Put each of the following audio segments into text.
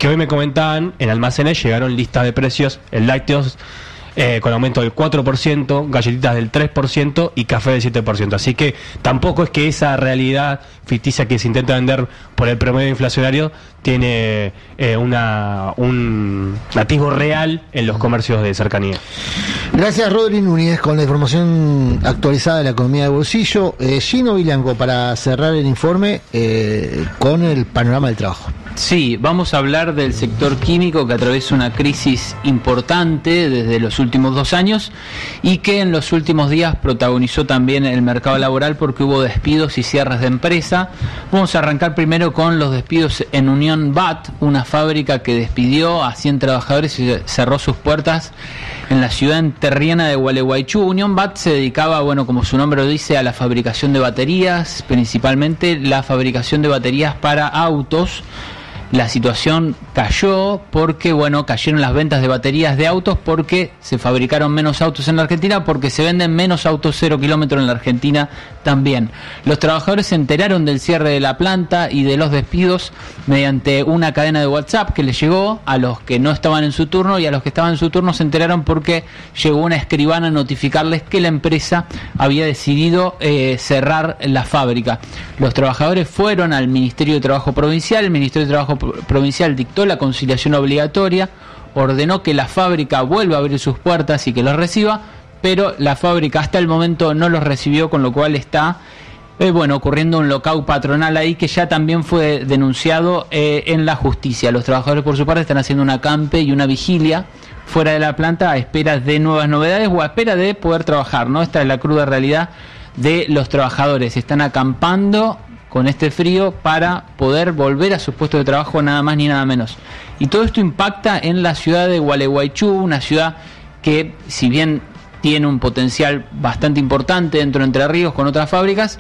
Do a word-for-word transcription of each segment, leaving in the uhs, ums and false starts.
que hoy me comentaban, en almacenes llegaron listas de precios en lácteos Eh, con aumento del cuatro por ciento, galletitas del tres por ciento y café del siete por ciento. Así que tampoco es que esa realidad ficticia que se intenta vender por el promedio inflacionario tiene eh, una un atisbo real en los comercios de cercanía. Gracias, Rodri Núñez, con la información actualizada de la economía de bolsillo. Eh, Gino Vilanco, para cerrar el informe eh, con el panorama del trabajo. Sí, vamos a hablar del sector químico, que atraviesa una crisis importante desde los últimos dos años y que en los últimos días protagonizó también el mercado laboral porque hubo despidos y cierres de empresa. Vamos a arrancar primero con los despidos en Unión B A T, una fábrica que despidió a cien trabajadores y cerró sus puertas en la ciudad enterriana de Gualeguaychú. Unión B A T se dedicaba, bueno, como su nombre lo dice, a la fabricación de baterías, principalmente la fabricación de baterías para autos. La situación cayó porque, bueno, cayeron las ventas de baterías de autos porque se fabricaron menos autos en la Argentina, porque se venden menos autos cero kilómetros en la Argentina también. Los trabajadores se enteraron del cierre de la planta y de los despidos mediante una cadena de WhatsApp que les llegó a los que no estaban en su turno, y a los que estaban en su turno se enteraron porque llegó una escribana a notificarles que la empresa había decidido eh, cerrar la fábrica. Los trabajadores fueron al Ministerio de Trabajo Provincial. El Ministerio de Trabajo Provincial dictó la conciliación obligatoria, ordenó que la fábrica vuelva a abrir sus puertas y que los reciba, pero la fábrica hasta el momento no los recibió, con lo cual está eh, bueno, ocurriendo un lockout patronal ahí que ya también fue denunciado eh, en la justicia. Los trabajadores por su parte están haciendo una acampe y una vigilia fuera de la planta a espera de nuevas novedades o a espera de poder trabajar, ¿no? Esta es la cruda realidad de los trabajadores. Están acampando con este frío para poder volver a sus puestos de trabajo, nada más ni nada menos. Y todo esto impacta en la ciudad de Gualeguaychú, una ciudad que, si bien tiene un potencial bastante importante dentro de Entre Ríos con otras fábricas,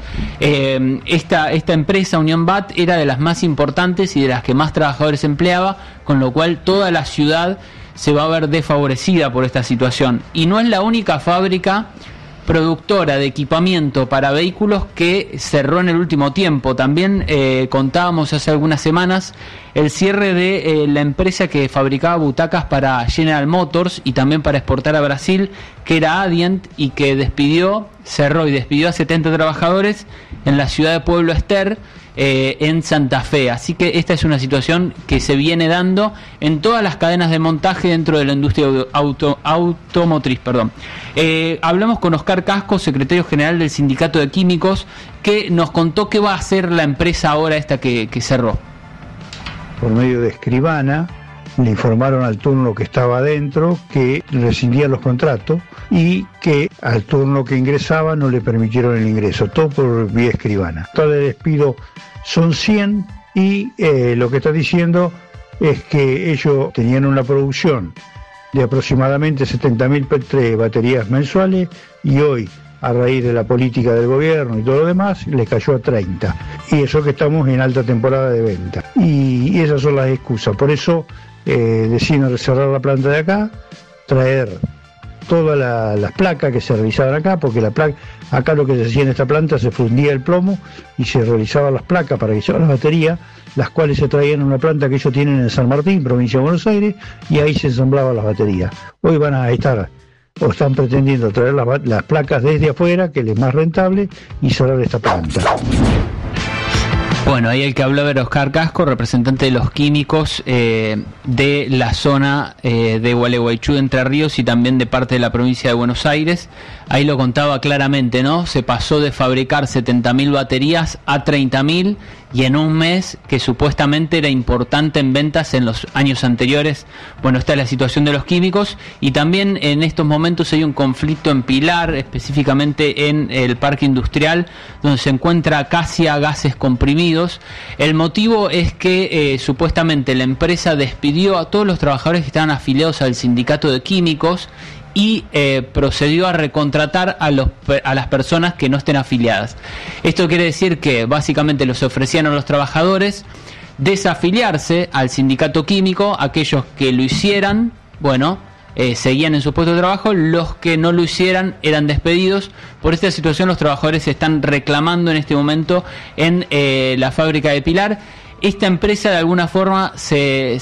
eh, esta, esta empresa, Unión B A T, era de las más importantes y de las que más trabajadores empleaba, con lo cual toda la ciudad se va a ver desfavorecida por esta situación. Y no es la única fábrica productora de equipamiento para vehículos que cerró en el último tiempo. También eh, contábamos hace algunas semanas el cierre de eh, la empresa que fabricaba butacas para General Motors y también para exportar a Brasil, que era Adient, y que despidió, cerró y despidió a setenta trabajadores en la ciudad de Pueblo Ester, Eh, en Santa Fe. Así que esta es una situación que se viene dando en todas las cadenas de montaje dentro de la industria auto, automotriz. Perdón. Eh, hablamos con Oscar Casco, secretario general del Sindicato de Químicos, que nos contó qué va a hacer la empresa ahora esta que, que cerró. Por medio de escribana le informaron al turno que estaba adentro que rescindía los contratos y que al turno que ingresaba no le permitieron el ingreso, todo por vía escribana. Todo el despido son cien y eh, lo que está diciendo es que ellos tenían una producción de aproximadamente setenta mil baterías mensuales y hoy, a raíz de la política del gobierno y todo lo demás, les cayó a treinta. Y eso que estamos en alta temporada de venta. Y, y esas son las excusas. Por eso eh, deciden cerrar la planta de acá, traer todas la, las placas que se realizaban acá, porque la placa, acá lo que se hacía en esta planta, se fundía el plomo y se realizaban las placas para que se hagan las baterías, las cuales se traían a una planta que ellos tienen en San Martín, provincia de Buenos Aires, y ahí se ensamblaban las baterías. Hoy van a estar, o están pretendiendo traer las, las placas desde afuera, que les es más rentable, y cerrar esta planta. Bueno, ahí el que hablaba era Oscar Casco, representante de los químicos eh, de la zona eh, de Gualeguaychú, Entre Ríos, y también de parte de la provincia de Buenos Aires. Ahí lo contaba claramente, ¿no? Se pasó de fabricar setenta mil baterías a treinta mil, y en un mes que supuestamente era importante en ventas en los años anteriores. Bueno, esta es la situación de los químicos, y también en estos momentos hay un conflicto en Pilar, específicamente en el parque industrial, donde se encuentra Casia Gases Comprimidos. El motivo es que eh, supuestamente la empresa despidió a todos los trabajadores que estaban afiliados al sindicato de químicos y eh, procedió a recontratar a, los, a las personas que no estén afiliadas. Esto quiere decir que básicamente les ofrecían a los trabajadores desafiliarse al sindicato químico. Aquellos que lo hicieran, bueno, eh, seguían en su puesto de trabajo. Los que no lo hicieran eran despedidos. Por esta situación los trabajadores se están reclamando en este momento en eh, la fábrica de Pilar. Esta empresa de alguna forma se